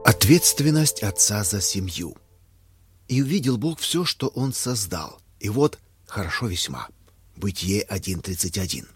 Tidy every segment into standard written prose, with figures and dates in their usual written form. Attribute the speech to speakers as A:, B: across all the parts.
A: Ответственность отца за семью. «И увидел Бог все, что Он создал, и вот хорошо весьма». Бытие 1:31.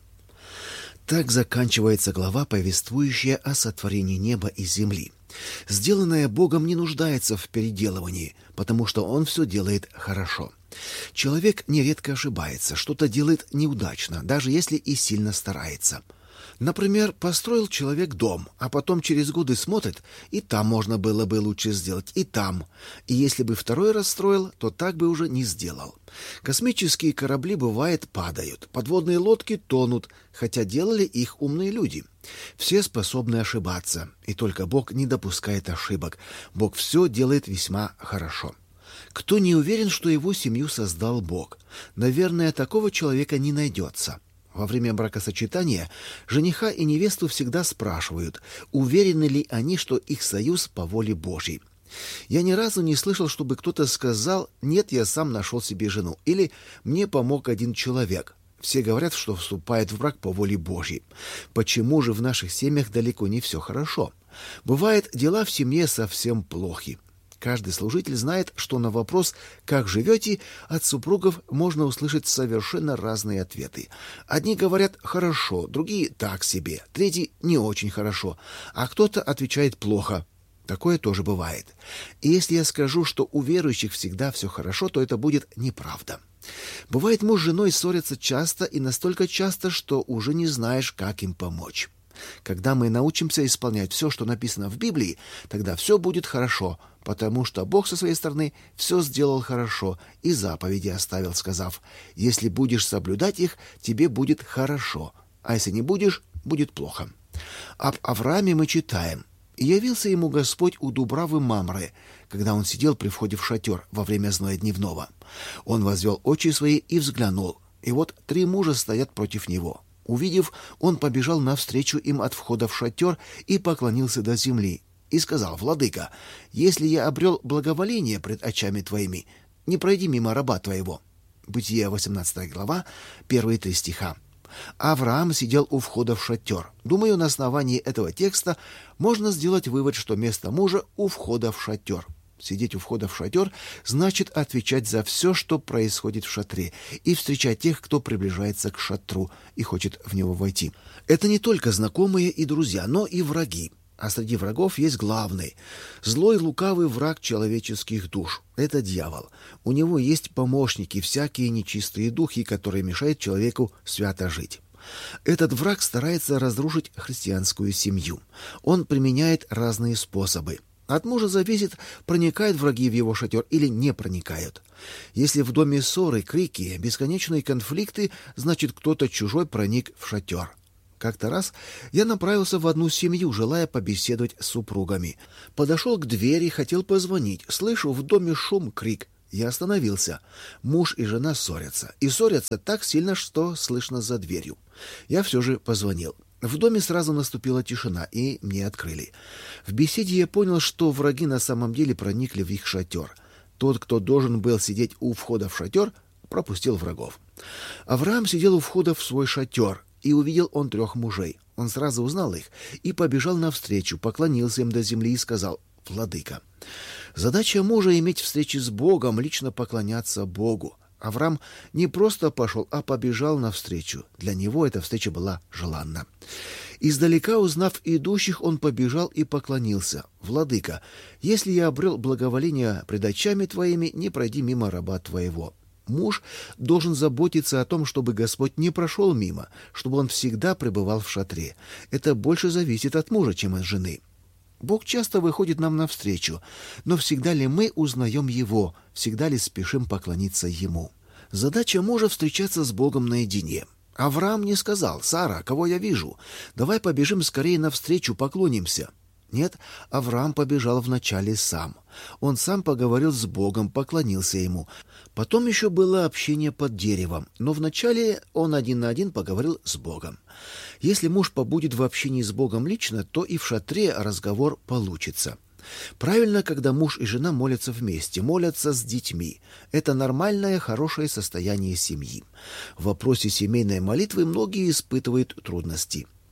A: Так заканчивается глава, повествующая о сотворении неба и земли. Сделанное Богом не нуждается в переделывании, потому что Он все делает хорошо. Человек нередко ошибается, что-то делает неудачно, даже если и сильно старается. Например, построил человек дом, а потом через годы смотрит, и там можно было бы лучше сделать, и там. И если бы второй раз строил, то так бы уже не сделал. Космические корабли, бывает, падают, подводные лодки тонут, хотя делали их умные люди. Все способны ошибаться, и только Бог не допускает ошибок. Бог все делает весьма хорошо. Кто не уверен, что его семью создал Бог? Наверное, такого человека не найдется. Во время бракосочетания жениха и невесту всегда спрашивают, уверены ли они, что их союз по воле Божьей. Я ни разу не слышал, чтобы кто-то сказал: «Нет, я сам нашел себе жену» или «Мне помог один человек». Все говорят, что вступают в брак по воле Божьей. Почему же в наших семьях далеко не все хорошо? Бывает, дела в семье совсем плохи. Каждый служитель знает, что на вопрос «Как живете?» от супругов можно услышать совершенно разные ответы. Одни говорят «хорошо», другие «так себе», третьи «не очень хорошо», а кто-то отвечает «плохо». Такое тоже бывает. И если я скажу, что у верующих всегда все хорошо, то это будет неправда. Бывает, муж с женой ссорятся часто и настолько часто, что уже не знаешь, как им помочь. Когда мы научимся исполнять все, что написано в Библии, тогда все будет хорошо, потому что Бог со своей стороны все сделал хорошо и заповеди оставил, сказав: «Если будешь соблюдать их, тебе будет хорошо, а если не будешь, будет плохо». Об Аврааме мы читаем: «И явился ему Господь у Дубравы Мамры, когда он сидел при входе в шатер во время зноя дневного. Он возвел очи свои и взглянул, и вот 3 мужа стоят против него. Увидев, он побежал навстречу им от входа в шатер и поклонился до земли, и сказал: «Владыка, если я обрел благоволение пред очами твоими, не пройди мимо раба твоего». Бытие 18 глава, 1-3 стиха. Авраам сидел у входа в шатер. Думаю, на основании этого текста можно сделать вывод, что место мужа у входа в шатер. Сидеть у входа в шатер значит отвечать за все, что происходит в шатре, и встречать тех, кто приближается к шатру и хочет в него войти. Это не только знакомые и друзья, но и враги. А среди врагов есть главный. Злой, лукавый враг человеческих душ – это дьявол. У него есть помощники, всякие нечистые духи, которые мешают человеку свято жить. Этот враг старается разрушить христианскую семью. Он применяет разные способы. От мужа зависит, проникают враги в его шатер или не проникают. Если в доме ссоры, крики, бесконечные конфликты, значит, кто-то чужой проник в шатер. Как-то раз я направился в одну семью, желая побеседовать с супругами. Подошел к двери, хотел позвонить. Слышу в доме шум, крик. Я остановился. Муж и жена ссорятся. И ссорятся так сильно, что слышно за дверью. Я все же позвонил. В доме сразу наступила тишина, и мне открыли. В беседе я понял, что враги на самом деле проникли в их шатер. Тот, кто должен был сидеть у входа в шатер, пропустил врагов. Авраам сидел у входа в свой шатер, и увидел он 3 мужей. Он сразу узнал их и побежал навстречу, поклонился им до земли и сказал: «Владыка». Задача мужа — иметь встречи с Богом, лично поклоняться Богу. Авраам не просто пошел, а побежал навстречу. Для него эта встреча была желанна. Издалека, узнав идущих, он побежал и поклонился: «Владыка, если я обрел благоволение пред очами твоими, не пройди мимо раба твоего». Муж должен заботиться о том, чтобы Господь не прошел мимо, чтобы он всегда пребывал в шатре. Это больше зависит от мужа, чем от жены. Бог часто выходит нам навстречу, но всегда ли мы узнаем Его, всегда ли спешим поклониться Ему? Задача мужа — встречаться с Богом наедине. Авраам не сказал: «Сара, кого я вижу? Давай побежим скорее навстречу, поклонимся». Нет, Авраам побежал вначале сам. Он сам поговорил с Богом, поклонился Ему. Потом еще было общение под деревом, но вначале он 1 на 1 поговорил с Богом. Если муж побудет в общении с Богом лично, то и в шатре разговор получится. Правильно, когда муж и жена молятся вместе, молятся с детьми. Это нормальное, хорошее состояние семьи. В вопросе семейной молитвы многие испытывают трудности.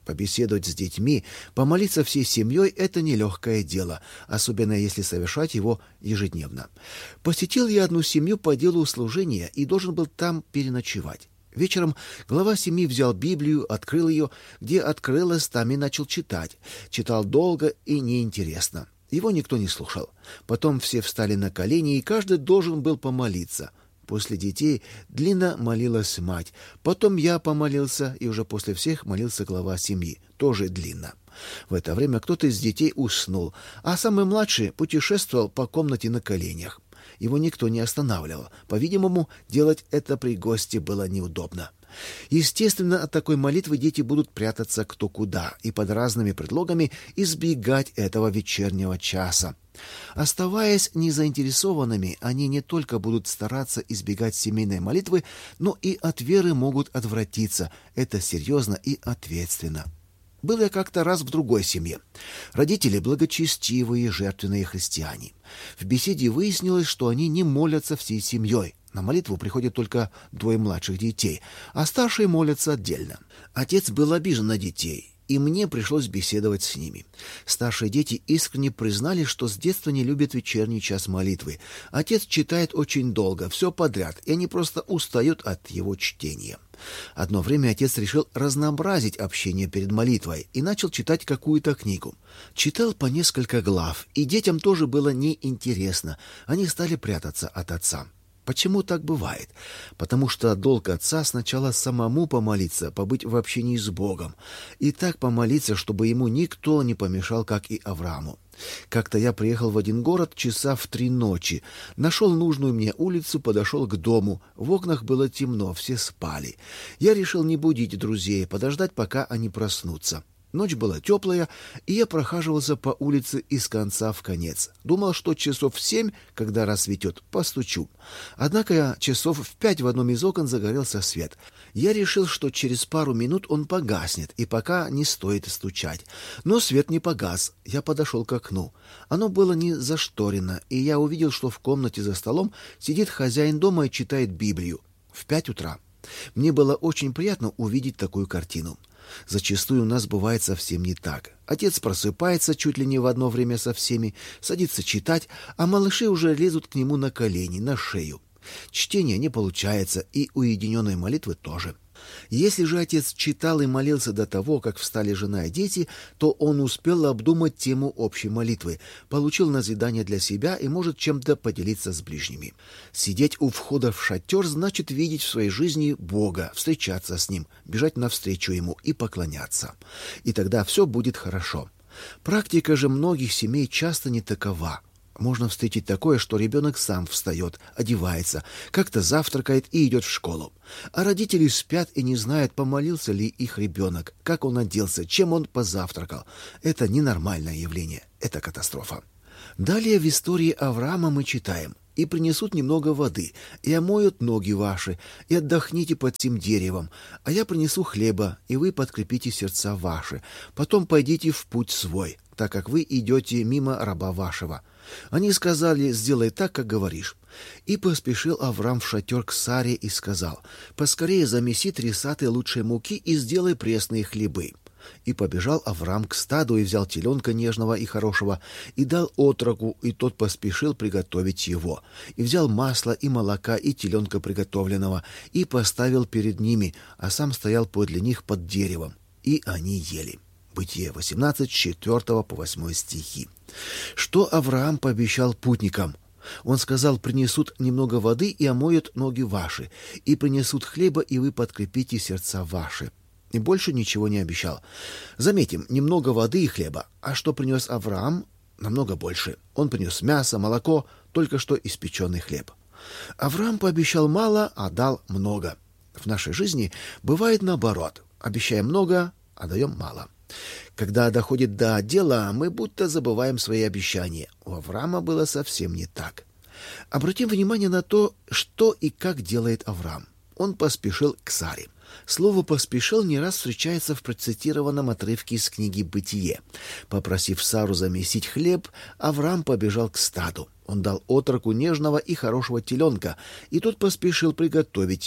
A: Побеседовать с детьми, помолиться всей семьей — это нелегкое дело, особенно если совершать его ежедневно. Посетил я одну семью по делу служения и должен был там переночевать. Вечером глава семьи взял Библию, открыл ее, где открылось, там и начал читать. Читал долго и неинтересно. Его никто не слушал. Потом все встали на колени, и каждый должен был помолиться. После детей длинно молилась мать. Потом я помолился, и уже после всех молился глава семьи. Тоже длинно. В это время кто-то из детей уснул, а самый младший путешествовал по комнате на коленях. Его никто не останавливал. По-видимому, делать это при госте было неудобно. Естественно, от такой молитвы дети будут прятаться кто куда и под разными предлогами избегать этого вечернего часа. Оставаясь незаинтересованными, они не только будут стараться избегать семейной молитвы, но и от веры могут отвратиться. Это серьезно и ответственно. Был я как-то раз в другой семье. Родители благочестивые, жертвенные христиане. В беседе выяснилось, что они не молятся всей семьей. На молитву приходят только 2 младших детей, а старшие молятся отдельно. Отец был обижен на детей, и мне пришлось беседовать с ними. Старшие дети искренне признали, что с детства не любят вечерний час молитвы. Отец читает очень долго, все подряд, и они просто устают от его чтения. Одно время отец решил разнообразить общение перед молитвой и начал читать какую-то книгу. Читал по несколько глав, и детям тоже было неинтересно. Они стали прятаться от отца. Почему так бывает? Потому что долг отца сначала самому помолиться, побыть в общении с Богом, и так помолиться, чтобы ему никто не помешал, как и Аврааму. Как-то я приехал в один город часа в 3 ночи, нашел нужную мне улицу, подошел к дому. В окнах было темно, все спали. Я решил не будить друзей, подождать, пока они проснутся. Ночь была теплая, и я прохаживался по улице из конца в конец. Думал, что часов в 7, когда рассветет, постучу. Однако часов в 5 в одном из окон загорелся свет. Я решил, что через пару минут он погаснет, и пока не стоит стучать. Но свет не погас. Я подошел к окну. Оно было не зашторено, и я увидел, что в комнате за столом сидит хозяин дома и читает Библию. В 5 утра. Мне было очень приятно увидеть такую картину. Зачастую у нас бывает совсем не так. Отец просыпается чуть ли не в одно время со всеми, садится читать, а малыши уже лезут к нему на колени, на шею. Чтение не получается, и уединенной молитвы тоже. Если же отец читал и молился до того, как встали жена и дети, то он успел обдумать тему общей молитвы, получил назидание для себя и может чем-то поделиться с ближними. Сидеть у входа в шатер значит видеть в своей жизни Бога, встречаться с Ним, бежать навстречу Ему и поклоняться. И тогда все будет хорошо. Практика же многих семей часто не такова. Можно встретить такое, что ребенок сам встает, одевается, как-то завтракает и идет в школу. А родители спят и не знают, помолился ли их ребенок, как он оделся, чем он позавтракал. Это ненормальное явление, это катастрофа. Далее в истории Авраама мы читаем: «И принесут немного воды, и омоют ноги ваши, и отдохните под сим деревом, а я принесу хлеба, и вы подкрепите сердца ваши. Потом пойдите в путь свой, так как вы идете мимо раба вашего». Они сказали: «Сделай так, как говоришь». И поспешил Авраам в шатер к Саре и сказал: «Поскорее замеси 3 саты лучшей муки и сделай пресные хлебы». И побежал Авраам к стаду и взял теленка нежного и хорошего, и дал отроку, и тот поспешил приготовить его. И взял масла и молока и теленка приготовленного, и поставил перед ними, а сам стоял подле них под деревом. И они ели. Бытие 18, 4 по 8 стихи. Что Авраам пообещал путникам? Он сказал: «Принесут немного воды и омоют ноги ваши, и принесут хлеба, и вы подкрепите сердца ваши». И больше ничего не обещал. Заметим, немного воды и хлеба. А что принес Авраам? Намного больше. Он принес мясо, молоко, только что испеченный хлеб. Авраам пообещал мало, а дал много. В нашей жизни бывает наоборот. Обещаем много, а даем мало. Когда доходит до дела, мы будто забываем свои обещания. У Авраама было совсем не так. Обратим внимание на то, что и как делает Авраам. Он поспешил к Саре. Слово «поспешил» не раз встречается в процитированном отрывке из книги «Бытие». Попросив Сару замесить хлеб, Авраам побежал к стаду. Он дал отроку нежного и хорошего теленка, и тот поспешил приготовить его.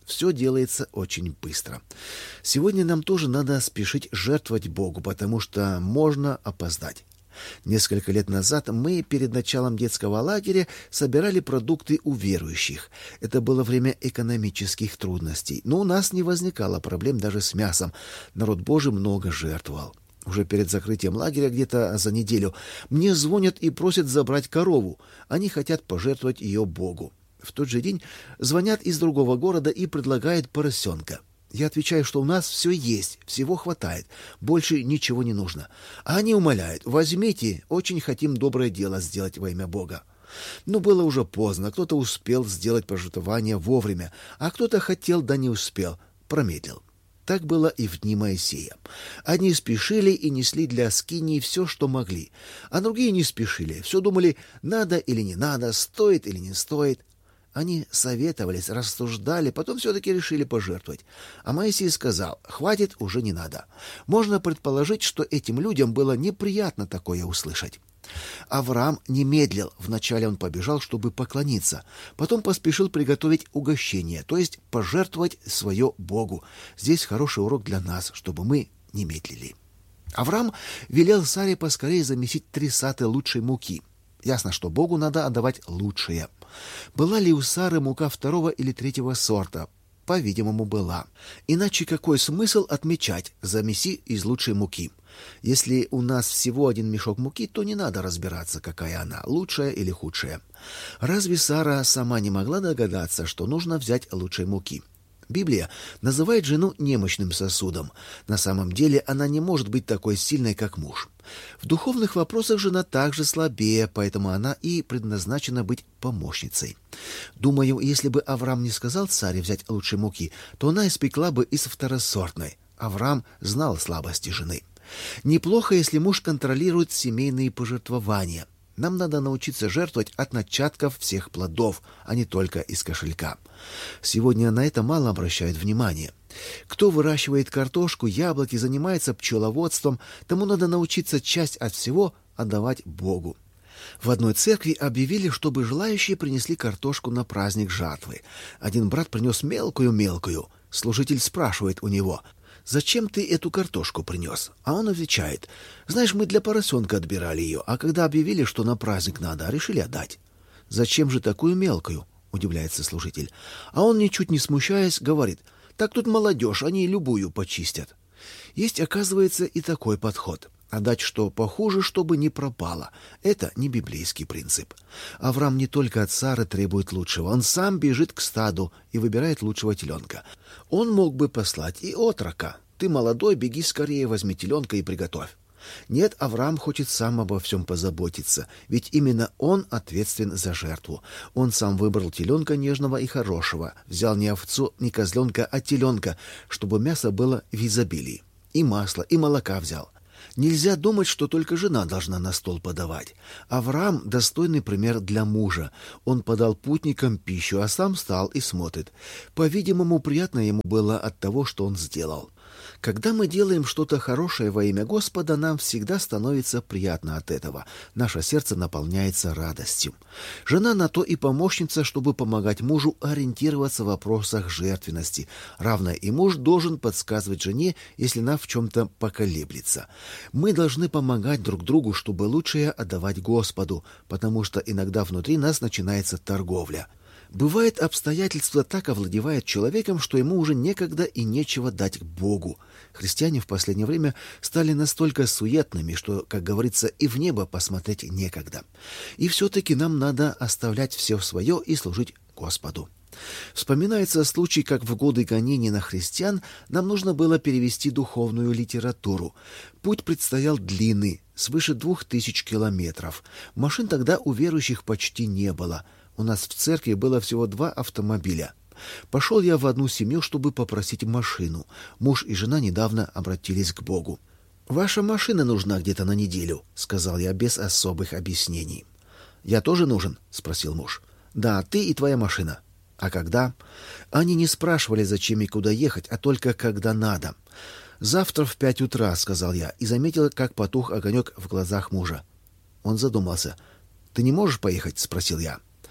A: Все делается очень быстро. Сегодня нам тоже надо спешить жертвовать Богу, потому что можно опоздать. Несколько лет назад мы перед началом детского лагеря собирали продукты у верующих. Это было время экономических трудностей, но у нас не возникало проблем даже с мясом. Народ Божий много жертвовал. Уже перед закрытием лагеря, где-то за неделю, мне звонят и просят забрать корову. Они хотят пожертвовать ее Богу. В тот же день звонят из другого города и предлагают поросенка. Я отвечаю, что у нас все есть, всего хватает, больше ничего не нужно. А они умоляют: возьмите, очень хотим доброе дело сделать во имя Бога. Но было уже поздно, кто-то успел сделать пожертвование вовремя, а кто-то хотел, да не успел, промедлил. Так было и в дни Моисея. Одни спешили и несли для скинии все, что могли, а другие не спешили, все думали, надо или не надо, стоит или не стоит. Они советовались, рассуждали, потом все-таки решили пожертвовать. А Моисей сказал: хватит, уже не надо. Можно предположить, что этим людям было неприятно такое услышать. Авраам не медлил. Вначале он побежал, чтобы поклониться. Потом поспешил приготовить угощение, то есть пожертвовать свое Богу. Здесь хороший урок для нас, чтобы мы не медлили. Авраам велел Саре поскорее замесить 3 саты лучшей муки. Ясно, что Богу надо отдавать лучшее. Была ли у Сары мука 2 или 3 сорта? По-видимому, была. Иначе какой смысл отмечать: замеси из лучшей муки? Если у нас всего 1 мешок муки, то не надо разбираться, какая она, лучшая или худшая. Разве Сара сама не могла догадаться, что нужно взять лучшей муки? Библия называет жену немощным сосудом. На самом деле она не может быть такой сильной, как муж. В духовных вопросах жена также слабее, поэтому она и предназначена быть помощницей. Думаю, если бы Авраам не сказал Саре взять лучшей муки, то она испекла бы из второсортной. Авраам знал слабости жены. Неплохо, если муж контролирует семейные пожертвования. Нам надо научиться жертвовать от начатков всех плодов, а не только из кошелька. Сегодня на это мало обращают внимание. Кто выращивает картошку, яблоки, занимается пчеловодством, тому надо научиться часть от всего отдавать Богу. В одной церкви объявили, чтобы желающие принесли картошку на праздник жатвы. Один брат принес мелкую-мелкую. Служитель спрашивает у него: «Зачем ты эту картошку принес?» А он отвечает: «Знаешь, мы для поросенка отбирали ее, а когда объявили, что на праздник надо, решили отдать». «Зачем же такую мелкую?» — удивляется служитель. А он, ничуть не смущаясь, говорит: «Так тут молодежь, они любую почистят». Есть, оказывается, и такой подход. Отдать что похуже, чтобы не пропало. Это не библейский принцип. Авраам не только от Сары требует лучшего, он сам бежит к стаду и выбирает лучшего теленка. Он мог бы послать и отрока: «Ты молодой, беги скорее, возьми теленка и приготовь». Нет, Авраам хочет сам обо всем позаботиться, ведь именно он ответственен за жертву. Он сам выбрал теленка нежного и хорошего, взял не овцу, не козленка, а теленка, чтобы мясо было в изобилии. И масла, и молока взял. Нельзя думать, что только жена должна на стол подавать. Авраам — достойный пример для мужа. Он подал путникам пищу, а сам встал и смотрит. По-видимому, приятно ему было от того, что он сделал. Когда мы делаем что-то хорошее во имя Господа, нам всегда становится приятно от этого. Наше сердце наполняется радостью. Жена на то и помощница, чтобы помогать мужу ориентироваться в вопросах жертвенности. Равно и муж должен подсказывать жене, если она в чем-то поколеблется. Мы должны помогать друг другу, чтобы лучшее отдавать Господу, потому что иногда внутри нас начинается торговля. Бывает, обстоятельства так овладевают человеком, что ему уже некогда и нечего дать Богу. Христиане в последнее время стали настолько суетными, что, как говорится, и в небо посмотреть некогда. И все-таки нам надо оставлять все свое и служить Господу. Вспоминается случай, как в годы гонений на христиан нам нужно было перевести духовную литературу. Путь предстоял длинный, свыше 2000 километров. Машин тогда у верующих почти не было. У нас в церкви было всего 2 автомобиля. Пошел я в одну семью, чтобы попросить машину. Муж и жена недавно обратились к Богу. «Ваша машина нужна где-то на неделю», — сказал я без особых объяснений. «Я тоже нужен?» — спросил муж. «Да, ты и твоя машина». «А когда?» Они не спрашивали, зачем и куда ехать, а только когда надо. «Завтра в 5 утра», — сказал я, и заметил, как потух огонек в глазах мужа. Он задумался. «Ты не можешь поехать?» — спросил я.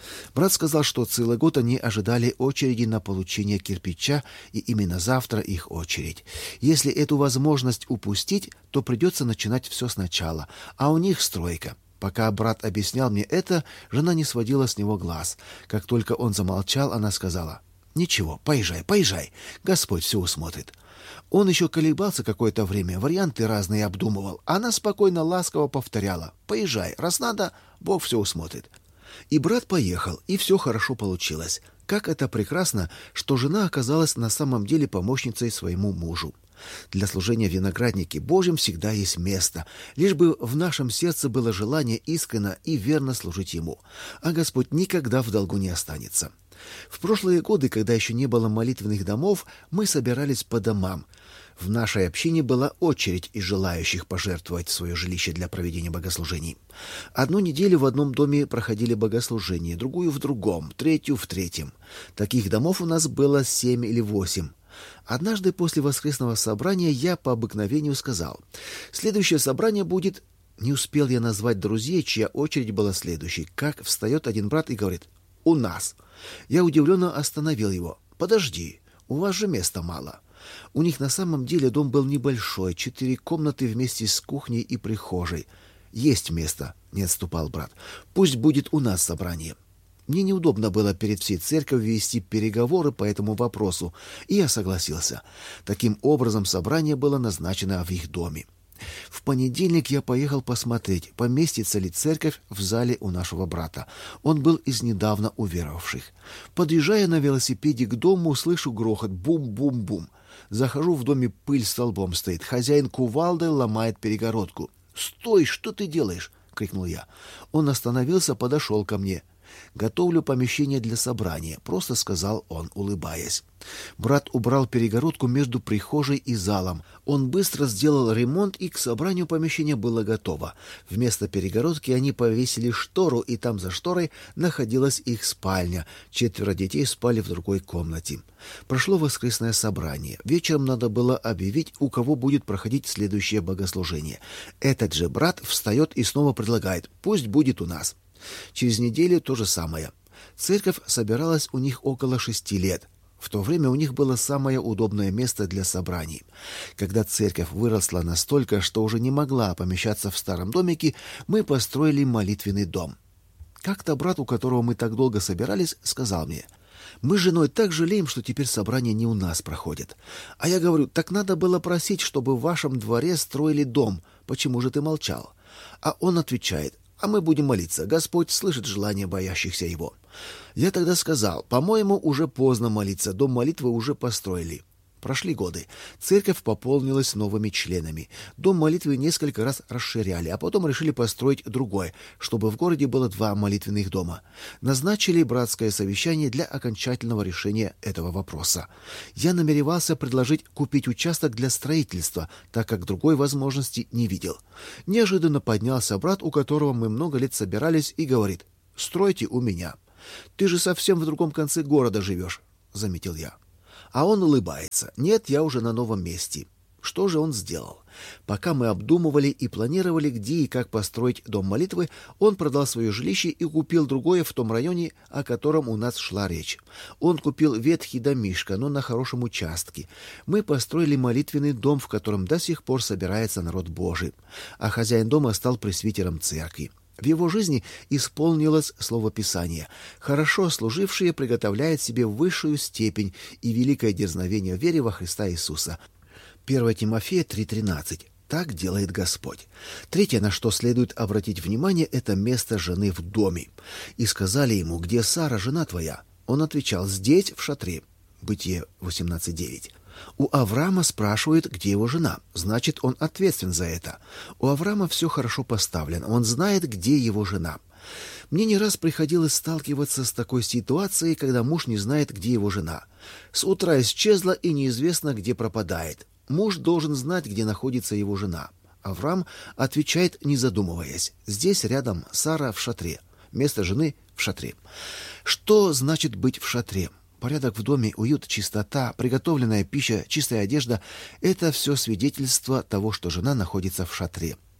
A: Брат сказал, что целый год они ожидали очереди на получение кирпича, и именно завтра их очередь. Если эту возможность упустить, то придется начинать все сначала, а у них стройка. Пока брат объяснял мне это, жена не сводила с него глаз. Как только он замолчал, она сказала: «Ничего, поезжай, поезжай, Господь все усмотрит». Он еще колебался какое-то время, варианты разные обдумывал. Она спокойно, ласково повторяла: «Поезжай, раз надо, Бог все усмотрит». И брат поехал, и все хорошо получилось. Как это прекрасно, что жена оказалась на самом деле помощницей своему мужу. Для служения в винограднике Божьем всегда есть место, лишь бы в нашем сердце было желание искренне и верно служить Ему, а Господь никогда в долгу не останется. В прошлые годы, когда еще не было молитвенных домов, мы собирались по домам. В нашей общине была очередь из желающих пожертвовать свое жилище для проведения богослужений. Одну неделю в одном доме проходили богослужения, другую в другом, третью в третьем. Таких домов у нас было 7 или 8. Однажды после воскресного собрания я по обыкновению сказал: «Следующее собрание будет...» Не успел я назвать друзей, чья очередь была следующей, как встает один брат и говорит: «У нас». Я удивленно остановил его: «Подожди, у вас же места мало». У них на самом деле дом был небольшой, 4 комнаты вместе с кухней и прихожей. «Есть место», — не отступал брат. «Пусть будет у нас собрание». Мне неудобно было перед всей церковью вести переговоры по этому вопросу, и я согласился. Таким образом, собрание было назначено в их доме. В понедельник я поехал посмотреть, поместится ли церковь в зале у нашего брата. Он был из недавно уверовавших. Подъезжая на велосипеде к дому, слышу грохот: бум-бум-бум. Захожу, в доме пыль столбом стоит. Хозяин кувалдой ломает перегородку. «Стой, что ты делаешь?» — крикнул я. Он остановился, подошел ко мне. «Готовлю помещение для собрания», — просто сказал он, улыбаясь. Брат убрал перегородку между прихожей и залом. Он быстро сделал ремонт, и к собранию помещение было готово. Вместо перегородки они повесили штору, и там за шторой находилась их спальня. 4 детей спали в другой комнате. Прошло воскресное собрание. Вечером надо было объявить, у кого будет проходить следующее богослужение. Этот же брат встает и снова предлагает: «Пусть будет у нас». Через неделю то же самое. Церковь собиралась у них около 6 лет. В то время у них было самое удобное место для собраний. Когда церковь выросла настолько, что уже не могла помещаться в старом домике, мы построили молитвенный дом. Как-то брат, у которого мы так долго собирались, сказал мне: «Мы с женой так жалеем, что теперь собрания не у нас проходят». А я говорю: «Так надо было просить, чтобы в вашем дворе строили дом. Почему же ты молчал?» А он отвечает: «А мы будем молиться. Господь слышит желания боящихся Его». Я тогда сказал: «По-моему, уже поздно молиться. Дом молитвы уже построили». Прошли годы. Церковь пополнилась новыми членами. Дом молитвы несколько раз расширяли, а потом решили построить другой, чтобы в городе было 2 молитвенных дома. Назначили братское совещание для окончательного решения этого вопроса. Я намеревался предложить купить участок для строительства, так как другой возможности не видел. Неожиданно поднялся брат, у которого мы много лет собирались, и говорит: «Стройте у меня». «Ты же совсем в другом конце города живешь», — заметил я. А он улыбается: «Нет, я уже на новом месте». Что же он сделал? Пока мы обдумывали и планировали, где и как построить дом молитвы, он продал свое жилище и купил другое в том районе, о котором у нас шла речь. Он купил ветхий домишко, но на хорошем участке. Мы построили молитвенный дом, в котором до сих пор собирается народ Божий. А хозяин дома стал пресвитером церкви. В его жизни исполнилось слово Писания: «Хорошо служившие приготовляют себе высшую степень и великое дерзновение в вере во Христа Иисуса». 1 Тимофея 3:13. Так делает Господь. Третье, на что следует обратить внимание, это место жены в доме. «И сказали ему: где Сара, жена твоя?» Он отвечал: «Здесь, в шатре». Бытие 18:9. У Авраама спрашивают, где его жена. Значит, он ответственен за это. У Авраама все хорошо поставлено. Он знает, где его жена. Мне не раз приходилось сталкиваться с такой ситуацией, когда муж не знает, где его жена. С утра исчезла и неизвестно, где пропадает. Муж должен знать, где находится его жена. Авраам отвечает, не задумываясь: «Здесь рядом Сара в шатре». Место жены в шатре. Что значит быть в шатре? Порядок в доме, уют, чистота, приготовленная пища, чистая одежда — это все свидетельство того, что жена находится в шатре.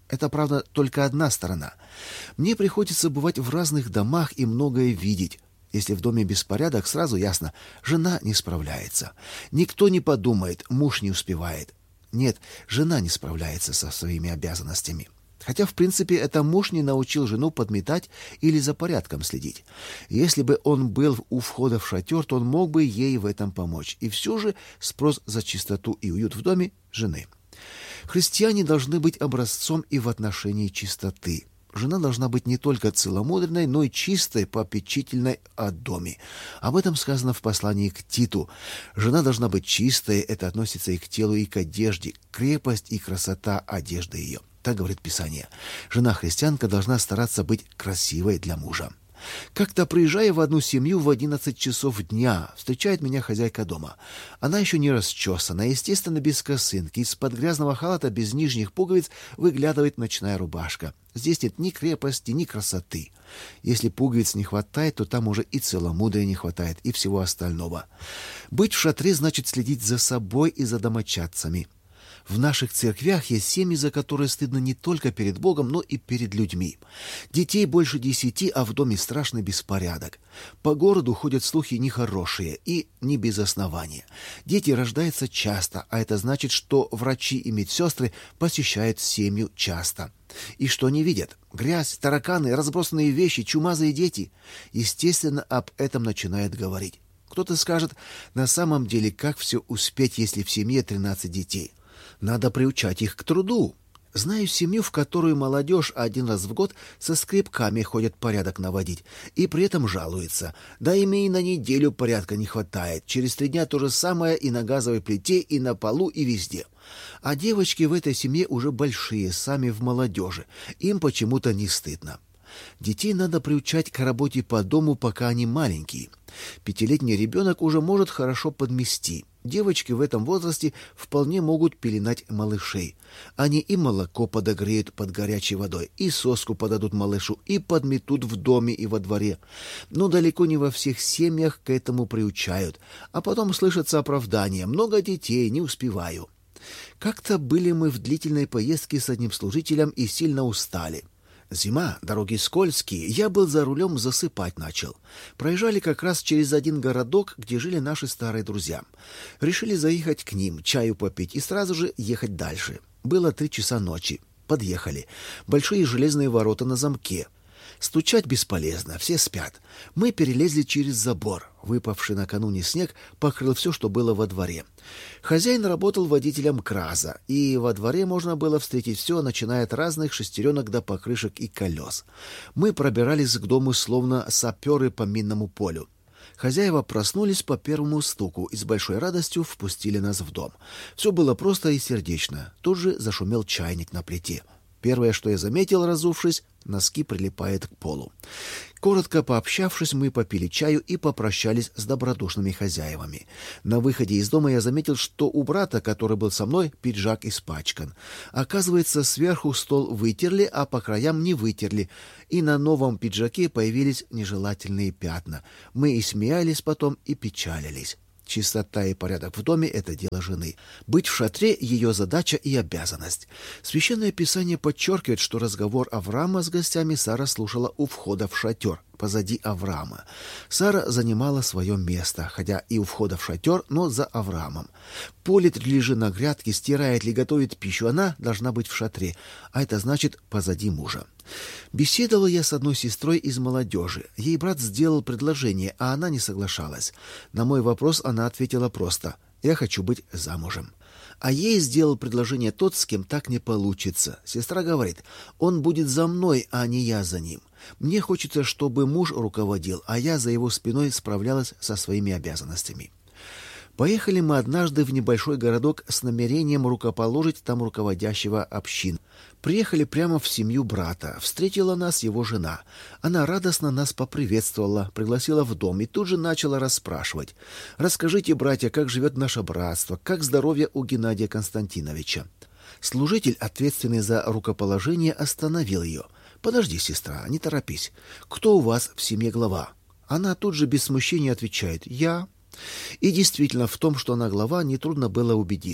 A: Это, правда, только одна сторона. Мне приходится бывать в разных домах и многое видеть. Если в доме беспорядок, сразу ясно, жена не справляется. Никто не подумает, муж не успевает. Нет, жена не справляется со своими обязанностями. Хотя, в принципе, это муж не научил жену подметать или за порядком следить. Если бы он был у входа в шатер, то он мог бы ей в этом помочь. И все же спрос за чистоту и уют в доме жены. Христиане должны быть образцом и в отношении чистоты. Жена должна быть не только целомудренной, но и чистой, попечительной о доме. Об этом сказано в послании к Титу. Жена должна быть чистой, это относится и к телу, и к одежде, крепость и красота одежды ее. Так говорит Писание. Жена-христианка должна стараться быть красивой для мужа. Как-то, приезжая в одну семью в 11 часов дня, встречает меня хозяйка дома. Она еще не расчесана, естественно, без косынки. Из-под грязного халата без нижних пуговиц выглядывает ночная рубашка. Здесь нет ни крепости, ни красоты. Если пуговиц не хватает, то там уже и целомудрия не хватает, и всего остального. Быть в шатре значит следить за собой и за домочадцами. В наших церквях есть семьи, за которые стыдно не только перед Богом, но и перед людьми. Детей больше 10, а в доме страшный беспорядок. По городу ходят слухи нехорошие и не без основания. Дети рождаются часто, а это значит, что врачи и медсестры посещают семью часто. И что они видят? Грязь, тараканы, разбросанные вещи, чумазые дети. Естественно, об этом начинают говорить. Кто-то скажет, на самом деле, как все успеть, если в семье 13 детей? Надо приучать их к труду. Знаю семью, в которую молодежь один раз в год со скребками ходят порядок наводить, и при этом жалуется. Да им и на неделю порядка не хватает. Через 3 дня то же самое и на газовой плите, и на полу, и везде. А девочки в этой семье уже большие, сами в молодежи. Им почему-то не стыдно. Детей надо приучать к работе по дому, пока они маленькие. 5-летний ребенок уже может хорошо подмести. Девочки в этом возрасте вполне могут пеленать малышей. Они и молоко подогреют под горячей водой, и соску подадут малышу, и подметут в доме и во дворе. Но далеко не во всех семьях к этому приучают. А потом слышатся оправдания: много детей, не успеваю. Как-то были мы в длительной поездке с одним служителем и сильно устали. Зима, дороги скользкие, я был за рулем, засыпать начал. Проезжали как раз через один городок, где жили наши старые друзья. Решили заехать к ним, чаю попить и сразу же ехать дальше. Было 3 часа ночи. Подъехали. Большие железные ворота на замке. Стучать бесполезно, все спят. Мы перелезли через забор. Выпавший накануне снег покрыл все, что было во дворе. Хозяин работал водителем КРАЗа, и во дворе можно было встретить все, начиная от разных шестеренок до покрышек и колес. Мы пробирались к дому, словно саперы по минному полю. Хозяева проснулись по первому стуку и с большой радостью впустили нас в дом. Все было просто и сердечно. Тут же зашумел чайник на плите. Первое, что я заметил, разувшись, носки прилипают к полу. Коротко пообщавшись, мы попили чаю и попрощались с добродушными хозяевами. На выходе из дома я заметил, что у брата, который был со мной, пиджак испачкан. Оказывается, сверху стол вытерли, а по краям не вытерли, и на новом пиджаке появились нежелательные пятна. Мы и смеялись потом, и печалились. Чистота и порядок в доме – это дело жены. Быть в шатре – ее задача и обязанность. Священное Писание подчеркивает, что разговор Авраама с гостями Сара слушала у входа в шатер, позади Авраама. Сара занимала свое место, хотя и у входа в шатер, но за Авраамом. Полит ли же на грядке, стирает ли, готовит пищу, она должна быть в шатре, а это значит позади мужа. Беседовала я с одной сестрой из молодежи. Ей брат сделал предложение, а она не соглашалась. На мой вопрос она ответила просто: «Я хочу быть замужем». А ей сделал предложение тот, с кем так не получится. Сестра говорит: «Он будет за мной, а не я за ним. Мне хочется, чтобы муж руководил, а я за его спиной справлялась со своими обязанностями». Поехали мы однажды в небольшой городок с намерением рукоположить там руководящего общин. Приехали прямо в семью брата. Встретила нас его жена. Она радостно нас поприветствовала, пригласила в дом и тут же начала расспрашивать: «Расскажите, братья, как живет наше братство, как здоровье у Геннадия Константиновича». Служитель, ответственный за рукоположение, остановил ее. «Подожди, сестра, не торопись. Кто у вас в семье глава?» Она тут же без смущения отвечает: «Я». И действительно, в том, что она глава, нетрудно было убедиться.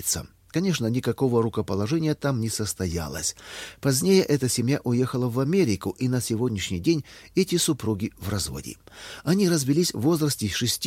A: Конечно, никакого рукоположения там не состоялось. Позднее эта семья уехала в Америку, и на сегодняшний день эти супруги в разводе. Они развелись в возрасте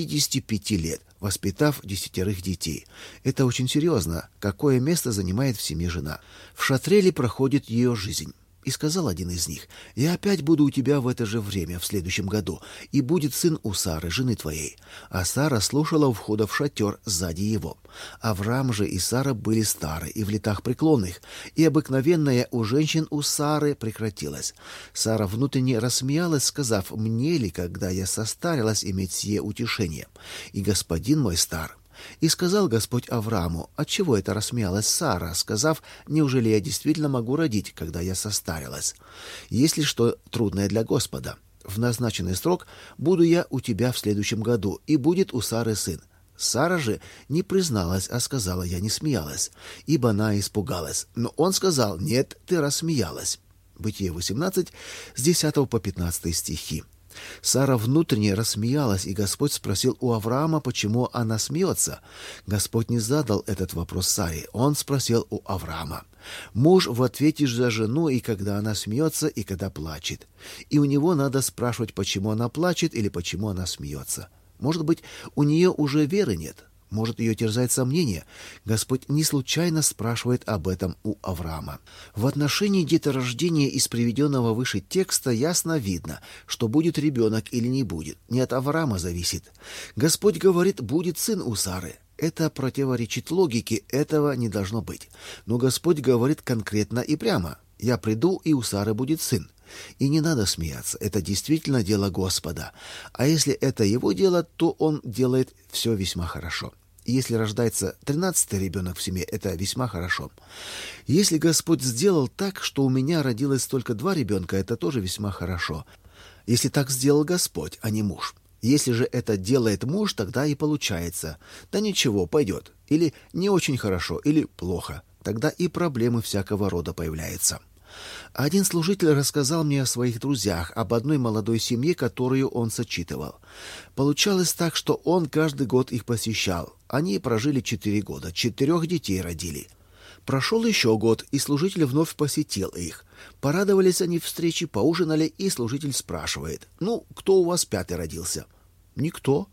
A: 65 лет, воспитав 10 детей. Это очень серьезно, какое место занимает в семье жена. В шатре ли проходит ее жизнь? И сказал один из них: «Я опять буду у тебя в это же время, в следующем году, и будет сын у Сары, жены твоей». А Сара слушала у входа в шатер сзади его. Авраам же и Сара были стары и в летах преклонных, и обыкновенное у женщин у Сары прекратилось. Сара внутренне рассмеялась, сказав: «Мне ли, когда я состарилась, иметь сие утешение? И господин мой стар». И сказал Господь Аврааму: «Отчего это рассмеялась Сара, сказав: неужели я действительно могу родить, когда я состарилась? Есть ли что трудное для Господа? В назначенный срок буду я у тебя в следующем году, и будет у Сары сын». Сара же не призналась, а сказала: «Я не смеялась», ибо она испугалась. Но он сказал: «Нет, ты рассмеялась». Бытие 18, с 10 по 15 стихи. Сара внутренне рассмеялась, и Господь спросил у Авраама, почему она смеется. Господь не задал этот вопрос Саре, он спросил у Авраама. Муж в ответе за жену, и когда она смеется, и когда плачет. И у него надо спрашивать, почему она плачет или почему она смеется. Может быть, у нее уже веры нет. Может, ее терзает сомнение. Господь не случайно спрашивает об этом у Авраама. В отношении деторождения из приведенного выше текста ясно видно, что будет ребенок или не будет. Не от Авраама зависит. Господь говорит: «Будет сын у Сары». Это противоречит логике, этого не должно быть. Но Господь говорит конкретно и прямо: «Я приду, и у Сары будет сын». И не надо смеяться, это действительно дело Господа. А если это его дело, то он делает все весьма хорошо. Если рождается 13-й ребенок в семье, это весьма хорошо. Если Господь сделал так, что у меня родилось только 2 ребенка, это тоже весьма хорошо. Если так сделал Господь, а не муж. Если же это делает муж, тогда и получается: да ничего, пойдет. Или не очень хорошо, или плохо. Тогда и проблемы всякого рода появляются. Один служитель рассказал мне о своих друзьях, об одной молодой семье, которую он сочитывал. Получалось так, что он каждый год их посещал. Они прожили 4 года, 4 детей родили. Прошел еще год, и служитель вновь посетил их. Порадовались они встрече, поужинали, и служитель спрашивает: «Ну, кто у вас 5-й родился?» «Никто.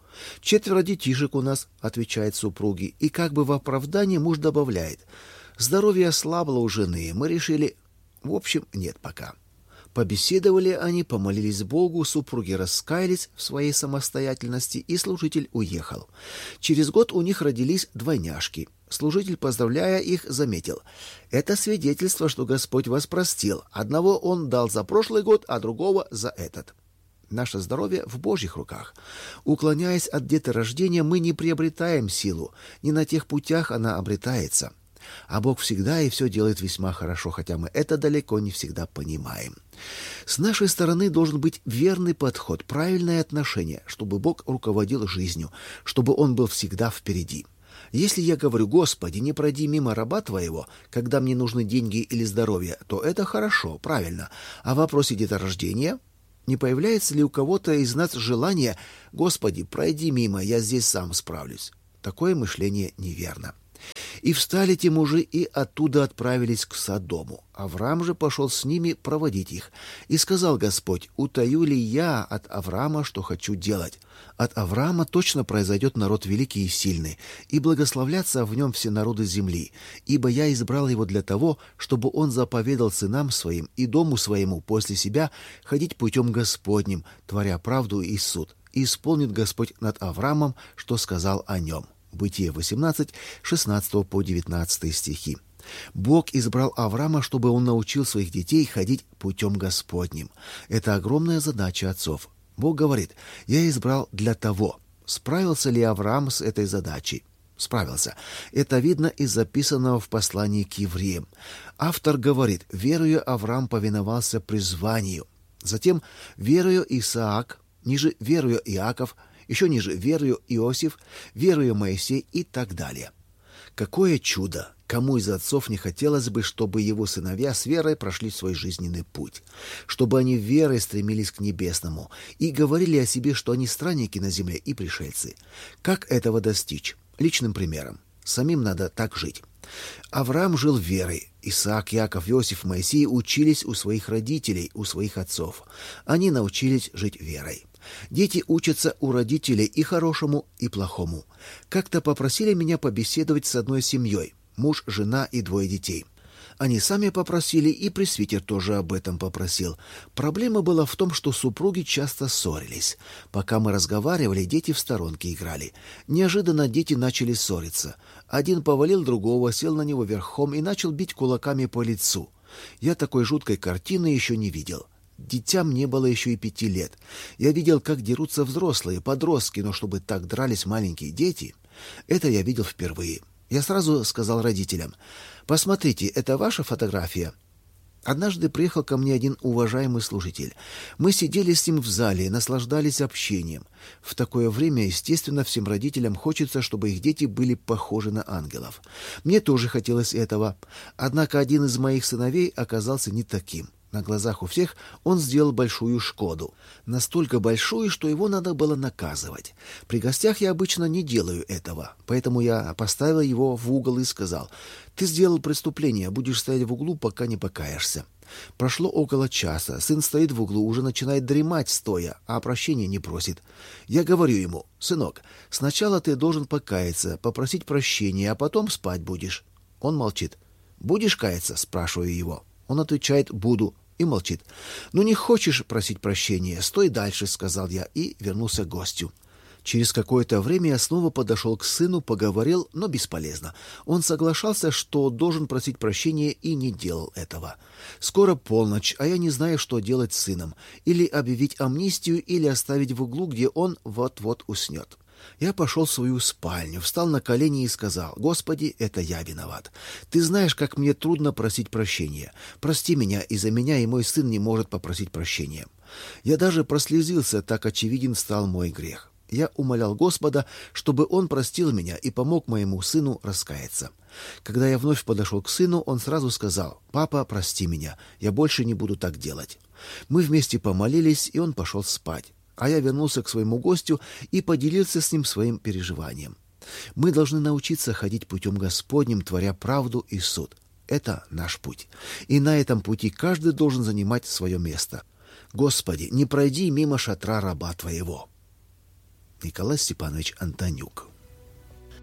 A: 4 детишек у нас», — отвечает супруги, и как бы в оправдании муж добавляет: «Здоровье ослабло у жены, мы решили...» В общем, нет пока. Побеседовали они, помолились Богу, супруги раскаялись в своей самостоятельности, и служитель уехал. Через год у них родились двойняшки. Служитель, поздравляя их, заметил: «Это свидетельство, что Господь вас простил. Одного Он дал за прошлый год, а другого за этот». Наше здоровье в Божьих руках. Уклоняясь от деторождения, мы не приобретаем силу. Не на тех путях она обретается. А Бог всегда и все делает весьма хорошо, хотя мы это далеко не всегда понимаем. С нашей стороны должен быть верный подход, правильное отношение, чтобы Бог руководил жизнью, чтобы Он был всегда впереди. Если я говорю: «Господи, не пройди мимо раба Твоего, когда мне нужны деньги или здоровье», то это хорошо, правильно. А в вопросе деторождения... Не появляется ли у кого-то из нас желание: «Господи, пройди мимо, я здесь сам справлюсь»? Такое мышление неверно. И встали те мужи, и оттуда отправились к Содому. Авраам же пошел с ними проводить их. И сказал Господь: «Утаю ли я от Авраама, что хочу делать? От Авраама точно произойдет народ великий и сильный, и благословлятся в нем все народы земли. Ибо я избрал его для того, чтобы он заповедал сынам своим и дому своему после себя ходить путем Господним, творя правду и суд. И исполнит Господь над Авраамом, что сказал о нем». Бытие 18, 16 по 19 стихи. Бог избрал Авраама, чтобы он научил своих детей ходить путем Господним. Это огромная задача отцов. Бог говорит: «Я избрал для того». Справился ли Авраам с этой задачей? Справился. Это видно из записанного в послании к евреям. Автор говорит: «Верою Авраам повиновался призванию». Затем верою Исаак, ниже верою Иаков, еще ниже верою Иосиф, верою Моисей и так далее. Какое чудо! Кому из отцов не хотелось бы, чтобы его сыновья с верой прошли свой жизненный путь, чтобы они верой стремились к небесному и говорили о себе, что они странники на земле и пришельцы? Как этого достичь? Личным примером. Самим надо так жить. Авраам жил верой. Исаак, Яков, Иосиф, Моисей учились у своих родителей, у своих отцов. Они научились жить верой. Дети учатся у родителей и хорошему, и плохому. Как-то попросили меня побеседовать с одной семьей. Муж, жена и 2 детей. Они сами попросили, и пресвитер тоже об этом попросил. Проблема была в том, что супруги часто ссорились. Пока мы разговаривали, дети в сторонке играли. Неожиданно дети начали ссориться. Один повалил другого, сел на него верхом и начал бить кулаками по лицу. Я такой жуткой картины еще не видел. Детям не было еще и 5 лет. Я видел, как дерутся взрослые, подростки, но чтобы так дрались маленькие дети, это я видел впервые. Я сразу сказал родителям: «Посмотрите, это ваша фотография?» Однажды приехал ко мне один уважаемый служитель. Мы сидели с ним в зале, наслаждались общением. В такое время, естественно, всем родителям хочется, чтобы их дети были похожи на ангелов. Мне тоже хотелось этого. Однако один из моих сыновей оказался не таким. На глазах у всех он сделал большую шкоду. Настолько большую, что его надо было наказывать. При гостях я обычно не делаю этого, поэтому я поставил его в угол и сказал: «Ты сделал преступление, будешь стоять в углу, пока не покаешься». Прошло около часа. Сын стоит в углу, уже начинает дремать стоя, а прощения не просит. Я говорю ему: «Сынок, сначала ты должен покаяться, попросить прощения, а потом спать будешь». Он молчит. «Будешь каяться?» – спрашиваю его. Он отвечает: «Буду», и молчит. «Ну, не хочешь просить прощения? Стой дальше», — сказал я и вернулся к гостю. Через какое-то время я снова подошел к сыну, поговорил, но бесполезно. Он соглашался, что должен просить прощения, и не делал этого. Скоро полночь, а я не знаю, что делать с сыном. Или объявить амнистию, или оставить в углу, где он вот-вот уснет. Я пошел в свою спальню, встал на колени и сказал: «Господи, это я виноват. Ты знаешь, как мне трудно просить прощения. Прости меня, из-за меня и мой сын не может попросить прощения». Я даже прослезился, так очевиден стал мой грех. Я умолял Господа, чтобы Он простил меня и помог моему сыну раскаяться. Когда я вновь подошел к сыну, он сразу сказал: «Папа, прости меня, я больше не буду так делать». Мы вместе помолились, и он пошел спать. А я вернулся к своему гостю и поделился с ним своим переживанием. Мы должны научиться ходить путем Господним, творя правду и суд. Это наш путь. И на этом пути каждый должен занимать свое место. Господи, не пройди мимо шатра раба Твоего. Николай Степанович Антонюк.